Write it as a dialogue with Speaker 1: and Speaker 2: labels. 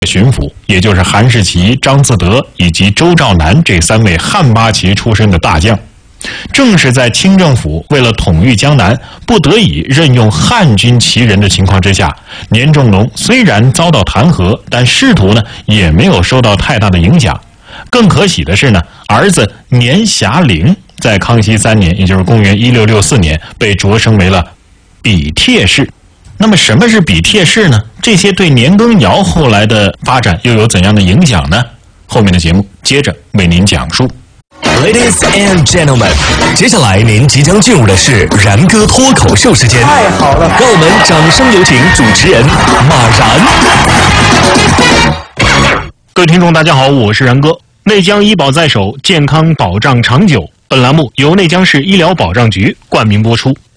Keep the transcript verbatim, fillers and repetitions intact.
Speaker 1: 巡抚，也就是韩士奇、张自德以及周兆南这三位汉八旗出身的大将。正是在清政府为了统御江南，不得已任用汉军旗人的情况之下，年仲龙虽然遭到弹劾，但仕途呢也没有受到太大的影响。更可喜的是呢，儿子年遐龄在康熙三年，也就是公元一六六四年，被擢升为了比帖士。那么什么是比帖士呢？这些对年羹尧后来的发展又有怎样的影响呢？后面的节目接着为您讲述。
Speaker 2: Ladies and gentlemen， 接下来您即将进入的是然哥脱口秀时间。
Speaker 3: 太好了，
Speaker 2: 让我们掌声有请主持人马然。
Speaker 1: 各位听众大家好，我是然哥。内江医保在手，健康保障长久。本栏目由内江市医疗保障局冠名播出。